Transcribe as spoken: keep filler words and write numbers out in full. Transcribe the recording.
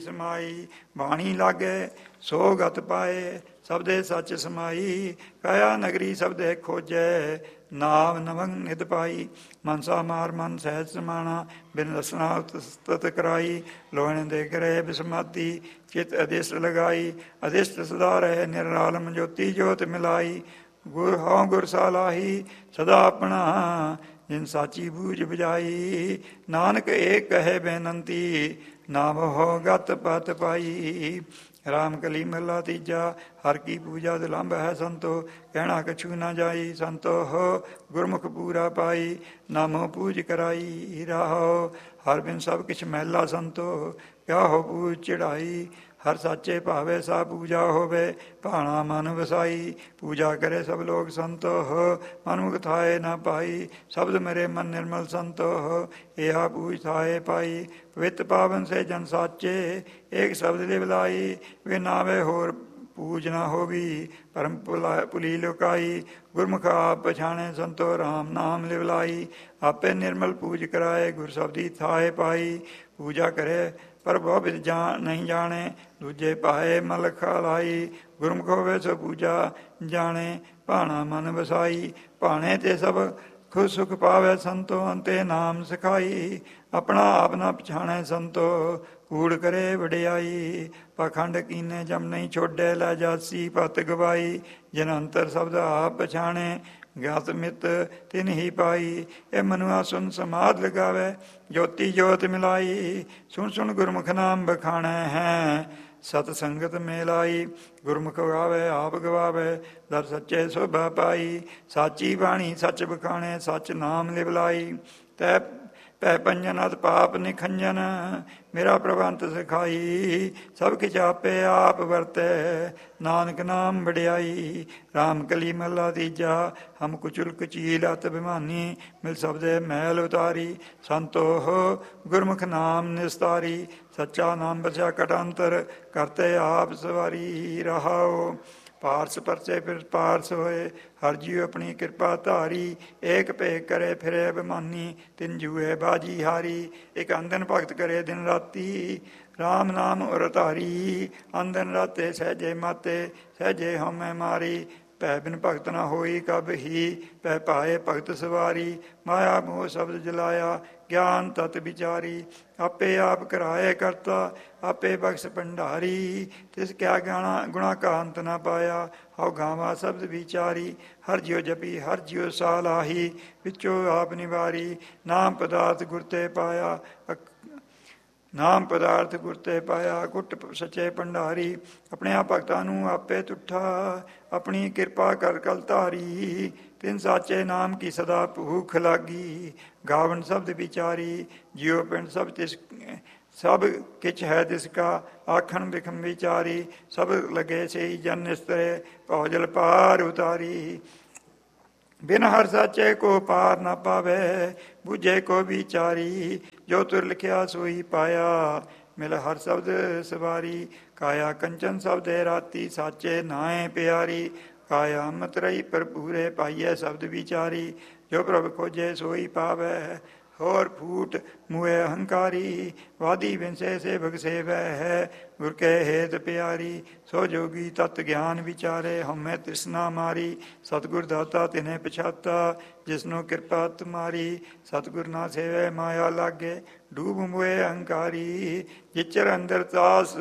ਸਮਾਈ ਬਾਣੀ ਲਾਗੇ ਸੋ ਗਤ ਪਾਏ, ਸਬਦੇ ਸੱਚ ਸਮਾਈ ਕਾਇਆ ਨਗਰੀ ਸਬਦੇ ਖੋਜੈ, ਨਾਮ ਨਵੰ ਨਿਤ ਪਾਈ ਮਨਸਾ ਮਾਰ ਮਨ ਸਹਿਜ ਸਮਾਣਾ, ਬਿਨ ਰਸਨਾ ਉਤਸਤ ਕਰਾਈ ਲੋਹਣ ਦੇ ਗ੍ਰਹਿ ਬਿਸਮਾਤੀ, ਚਿਤ ਅਦਿਸ਼ਟ ਲਗਾਈ ਅਦਿਸ਼ਟ ਸਦਾ ਰਹਿ ਨਿਰਾਲਮ ਜੋਤੀ ਜੋਤ ਮਿਲਾਈ, ਗੁਰ ਹਉ ਗੁਰ ਸਾਲਾਹੀ ਸਦਾ ਆਪਣਾ, ਜਿਨ ਸਾਚੀ ਬੂਝ ਬੁਝਾਈ ਨਾਨਕ ਏਕ ਕਹੇ ਬੇਨੰਤੀ, ਨਾਮ ਹੋ ਗਤ ਪਤ ਪਾਈ। ਰਾਮ ਕਲੀ ਮਹਲਾ ਤੀਜਾ। ਹਰ ਕੀ ਪੂਜਾ ਦੁਲੰਭ ਹੈ ਸੰਤੋ, ਕਹਿਣਾ ਕਛੂ ਨਾ ਜਾਈ, ਸੰਤੋ ਹੋ ਗੁਰਮੁਖ ਪੂਰਾ ਪਾਈ, ਨਾਮੋ ਪੂਜ ਕਰਾਈ ਰਾਹੋ, ਹਰ ਬਿਨ ਸਭ ਕਿਛ ਮਹਿਲਾ ਸੰਤੋ, ਕਿਆ ਹੋ ਪੂਜ ਚੜਾਈ, ਹਰ ਸਾਚੇ ਭਾਵੇ ਸਾ ਪੂਜਾ ਹੋਵੇ, ਭਾਣਾ ਮਨ ਵਸਾਈ, ਪੂਜਾ ਕਰੇ ਸਭ ਲੋਕ ਸੰਤੋ ਹੋ, ਮਨ ਮੁਖ ਥਾਏ ਨਾ ਪਾਈ, ਸ਼ਬਦ ਮੇਰੇ ਮਨ ਨਿਰਮਲ ਸੰਤੋ ਹੋ, ਇਹਾ ਪੂਜ ਥਾਏ ਪਾਈ, ਪਵਿੱਤ ਪਾਵਨ ਸੇ ਜਨ ਸਾਚੇ, ਏਕ ਸ਼ਬਦ ਲਿਵਲਾਈ, ਵੇ ਨਾਵੇ ਹੋਰ ਪੂਜ ਨਾ ਹੋਵੀ, ਪਰਮ ਪੁਲੀ ਲੁਕਾਈ, ਗੁਰਮੁਖ ਆਪ ਪਛਾਣੇ ਸੰਤੋ, ਰਾਮ ਨਾਮ ਲਿਵਲਾਈ, ਆਪੇ ਨਿਰਮਲ ਪੂਜ ਕਰਾਏ, ਗੁਰ ਸ਼ਬਦੀ ਥਾਏ ਪਾਈ, ਪੂਜਾ ਕਰੇ ਪਰ ਬਹੁ ਵਿਦ ਜਾ ਨਹੀਂ ਜਾਣੇ, ਦੂਜੇ ਪਾਏ ਮਲਖ ਲਾਈ, ਗੁਰਮੁਖ ਹੋਵੇ ਸੋ ਪੂਜਾ ਜਾਣੇ, ਭਾਣਾ ਮਨ ਵਸਾਈ, ਭਾਣੇ ਤੇ ਸਭ ਖੁਦ ਸੁਖ ਪਾਵੇ ਸੰਤੋ, ਅੰਤੇ ਨਾਮ ਸਿਖਾਈ, ਆਪਣਾ ਆਪ ਨਾ ਪਛਾਣੇ ਸੰਤੋ, ਕੂੜ ਕਰੇ ਵਡਿਆਈ, ਪਾਖੰਡ ਕੀਨੇ ਜਮ ਨਹੀਂ ਛੋਡੇ, ਲੈ ਜਾਸੀ ਪਤ ਗਵਾਈ, ਜਿਨ ਅੰਤਰ ਸ਼ਬਦ ਆਪ ਪਛਾਣੇ, ਗਿਆਤ ਮਿਤ ਤਿਨ ਹੀ ਪਾਈ, ਇਹ ਮਨੁਆ ਸੁਨ ਸਮਾਧ ਲਗਾਵੇ, ਜੋਤੀ ਜੋਤ ਮਿਲਾਈ, ਸੁਣ ਸੁਣ ਗੁਰਮੁਖ ਨਾਮ ਬਖਾਣੈ ਹੈ, ਸਤ ਸੰਗਤ ਮੇਲਾਈ, ਗੁਰਮੁਖ ਗਾਵੇ ਆਪ ਗਵਾਵੇ, ਦਰ ਸੱਚੇ ਸੋਭਾ ਪਾਈ, ਸਾਚੀ ਬਾਣੀ ਸੱਚ ਬਖਾਣੇ, ਸੱਚ ਨਾਮ ਲਿਵਲਾਈ, ਤੈ ਪੈ ਪੰਜਨ ਅਤ ਪਾਪ ਨਿਖੰਜਨ, ਮੇਰਾ ਪ੍ਰਬੰਧ ਸਿਖਾਈ, ਸਭ ਕਿਛ ਆਪੇ ਆਪ ਵਰਤੈ, ਨਾਨਕ ਨਾਮ ਵਡਿਆਈ। ਰਾਮ ਕਲੀ ਮਹਲਾ ਤੀਜਾ। ਹਮ ਕੁਚੁਲ ਕੁਚੀਲ ਅਤ ਬਿਮਾਨੀ, ਮਿਲ ਸਬਦੇ ਮੈਲ ਉਤਾਰੀ, ਸੰਤੋ ਹੋ ਗੁਰਮੁਖ ਨਾਮ ਨਿਸਤਾਰੀ, ਸੱਚਾ ਨਾਮ ਬਸਿਆ ਕਟਾਂਤਰ, ਕਰਤੇ ਆਪ ਸਵਾਰੀ ਰਹਾਓ, ਪਾਰਸ ਪਰਚੇ ਫਿਰ ਪਾਰਸ ਹੋਏ, ਹਰ ਜੀਉ ਆਪਣੀ ਕਿਰਪਾ ਧਾਰੀ, ਏਕ ਭੇਖ ਕਰੇ ਫਿਰੇ ਅਭਿਮਾਨੀ, ਤਿਨ ਜੂਏ ਬਾਜੀ ਹਾਰੀ, ਇੱਕ ਅੰਦਨ ਭਗਤ ਕਰੇ ਦਿਨ ਰਾਤੀ, ਰਾਮ ਨਾਮ ਉਰ ਧਾਰੀ, ਅੰਦਨ ਰਾਤੇ ਸਹਿਜੇ ਮਾਤੇ, ਸਹਿਜੇ ਹਉਮੈ ਮਾਰੀ, ਭੈ ਬਿਨ ਭਗਤ ਨਾ ਹੋਈ ਕਬ ਹੀ, ਭੈ ਪਾਏ ਭਗਤ ਸਵਾਰੀ, ਮਾਇਆ ਮੋਹ ਸ਼ਬਦ ਜਲਾਇਆ, ਗਿਆਨ ਤਤ ਵਿਚਾਰੀ, ਆਪੇ ਆਪ ਕਰਾਏ ਕਰਤਾ, ਆਪੇ ਬਖਸ਼ ਭੰਡਾਰੀ, ਤਿਸ ਕਿਆ ਗਾਣਾ ਗੁਣਾ ਕਾ ਅੰਤ ਨਾ ਪਾਇਆ, ਹਉ ਗਾਵਾ ਸ਼ਬਦ ਵਿਚਾਰੀ, ਹਰ ਜਿਉ ਜਪੀ ਹਰ ਜਿਉ ਸਾਲਾਹੀ, ਵਿੱਚੋਂ ਆਪ ਨਿਵਾਰੀ, ਨਾਮ ਪਦਾਰਥ ਗੁਰ ਤੇ ਪਾਇਆ, ਨਾਮ ਪਦਾਰਥ ਗੁਰ ਤੇ ਪਾਇਆ, ਗੁੱਟ ਸੱਚੇ ਭੰਡਾਰੀ, ਆਪਣੇ ਆ ਭਗਤਾਂ ਨੂੰ ਆਪੇ ਤੁਠਾ, ਆਪਣੀ ਕਿਰਪਾ ਕਰ ਕਲ ਧਾਰੀ, ਤਿਨ ਸਾਚੇ ਨਾਮ ਕੀ ਸਦਾ ਭੂਖ ਲਾਗੀ, ਗਾਵਨ ਸ਼ਬਦ ਵਿਚਾਰੀ, ਜਿਉ ਪਿੰਡ ਸਭ ਤਿਸ ਸਭ ਕਿਛ ਹੈ ਤਿਸ ਕਾ, ਆਖਣ ਬਿਖਮ ਵਿਚਾਰੀ, ਸਭ ਲਗੇ ਸਈ ਜਨ ਨਿਸਤਰੇ, ਭੌਜਲ ਪਾਰ ਉਤਾਰੀ, ਬਿਨ ਹਰ ਸਾਚੇ ਕੋ ਪਾਰ ਨਾ ਪਾਵੇ, ਬੁਝੇ ਕੋ ਵਿਚਾਰੀ, ਜੋ ਤੁਰ ਲਿਖਿਆ ਸੋਈ ਪਾਇਆ, ਮਿਲ ਹਰ ਸ਼ਬਦ ਸਵਾਰੀ, ਕਾਇਆ ਕੰਚਨ ਸ਼ਬਦੇ ਰਾਤੀ, ਸਾਚੇ ਨਾਏ ਪਿਆਰੀ, ਕਾਇਆ ਅੰਮ੍ਰਿਤ ਰਹੀ ਭਰਪੂਰੇ, ਪਾਈਐ ਸ਼ਬਦ ਵਿਚਾਰੀ, ਜੋ ਪ੍ਰਭ ਖੋਜੇ ਸੋਈ ਪਾਵੇ, ਹੋਰ ਫੂਟ ਮੂਏ ਅਹੰਕਾਰੀ, ਵਾਦੀ ਵਿੰਸੇ ਸੇਵਕ ਸੇਵੈ ਹੈ, ਗੁਰ ਕੇ ਹੇਤ ਪਿਆਰੀ, ਸੋ ਜੋਗੀ ਤਤ ਗਿਆਨ ਵਿਚਾਰੇ, ਹਉਮੈ ਤ੍ਰਿਸ਼ਨਾ ਮਾਰੀ, ਸਤਿਗੁਰ ਦਾਤਾ ਤਿਨੇ ਪਛਾਤਾ, ਜਿਸਨੂੰ ਕਿਰਪਾ ਤੁਮਾਰੀ, ਸਤਿਗੁਰ ਨਾ ਸੇਵੈ ਮਾਇਆ ਲਾਗੇ, ਡੂਬ ਮੂਏ ਅਹੰਕਾਰੀ, ਜਿਚਰ ਅੰਦਰ ਤਾਸ